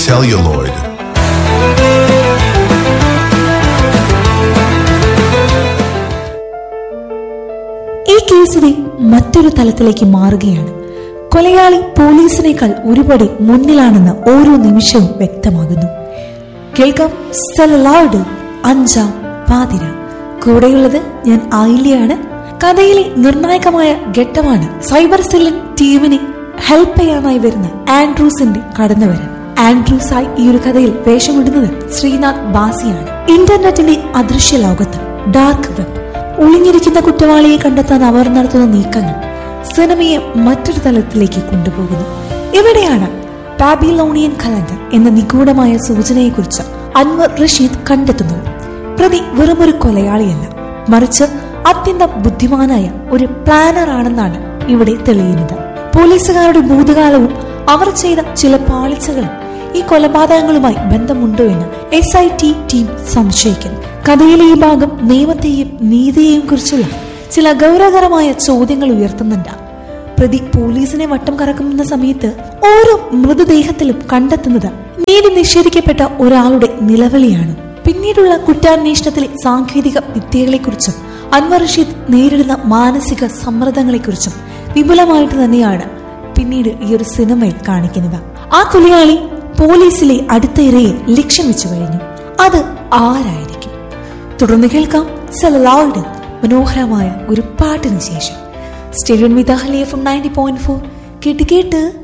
celluloid. ഈ കേസിനെ മറ്റൊരു തലത്തിലേക്ക് മാറുകയാണ്. കൊലയാളി പോലീസിനേക്കാൾ ഒരുപടി മുന്നിലാണെന്ന് ഓരോ നിമിഷവും വ്യക്തമാകുന്നു. കേൾക്കാം സെലലോയിഡ് 5-ാം പാതിര. കൂടെയുള്ളത് ഞാൻ ആയില്യാണ്. കഥയിലെ നിർണായകമായ ഘട്ടമാണ് സൈബർ സെല്ലിൻ ടീമിനെ ഹെൽപ്പ് ചെയ്യാനായി വരുന്ന ആൻഡ്രൂസിന്റെ കടന്നുവരവ്. ആൻഡ്രൂസായി ഈ ഒരു കഥയിൽ വേഷമിടുന്നത് ശ്രീനാഥ് ബാസിയാണ്. ഇന്റർനെറ്റിന്റെ അദൃശ്യ ലോകത്ത് ഡാർക്ക് വെബ് ഒളിഞ്ഞിരിക്കുന്ന കുറ്റവാളിയെ കണ്ടെത്താൻ അവർ നടത്തുന്ന നീക്കങ്ങൾ സിനിമയെ മറ്റൊരു തലത്തിലേക്ക് കൊണ്ടുപോകുന്നു. ഇവിടെയാണ് ബാബിലോണിയൻ കലണ്ടർ എന്ന നിഗൂഢമായ സൂചനയെക്കുറിച്ച് അൻവർ റഷീദ് കണ്ടെത്തുന്നത്. പ്രതി വെറുമൊരു കൊലയാളിയല്ല, മറിച്ച് അത്യന്തം ബുദ്ധിമാനായ ഒരു പ്ലാനർ ആണെന്നാണ് ഇവിടെ തെളിയുന്നത്. പോലീസുകാരുടെ ഭൂതകാലവും അവർ ചെയ്ത ചില പാളിച്ചകളും ഈ കൊലപാതകങ്ങളുമായി ബന്ധമുണ്ടോ എന്ന് SIT ടീം സംശയിക്കുന്നു. കഥയിലെ ഈ ഭാഗം നിയമത്തെയും നീതിയെയും കുറിച്ചുള്ള ചില ഗൗരവകരമായ ചോദ്യങ്ങൾ ഉയർത്തുന്നുണ്ട്. പ്രതി പോലീസിനെ വട്ടം കറക്കുന്ന സമയത്ത് ഓരോ മൃതദേഹത്തിലും കണ്ടെത്തുന്നത് നീതി നിഷേധിക്കപ്പെട്ട ഒരാളുടെ നിലവിളിയാണ്. പിന്നീടുള്ള കുറ്റാന്വേഷണത്തിലെ സാങ്കേതിക വിദ്യകളെക്കുറിച്ചും അൻവർ റഷീദ് നേരിടുന്ന മാനസിക സമ്മർദ്ദങ്ങളെക്കുറിച്ചും വിപുലമായിട്ട് തന്നെയാണ് പിന്നീട് ഈ ഒരു സിനിമയിൽ കാണിക്കുന്നത്. ആ കൊലയാളി പോലീസിലെ അടുത്ത ഇരയെ ലക്ഷ്യം വെച്ചു കഴിഞ്ഞു. അത് ആരായിരിക്കും? തുടർന്ന് കേൾക്കാം സെലലോയിഡ് മനോഹരമായ ഒരു പാട്ടിന് ശേഷം. സ്റ്റേഡിയം വിത്ത് അഹ്ലിയ ഫ്രം 90.4 കേട്ട്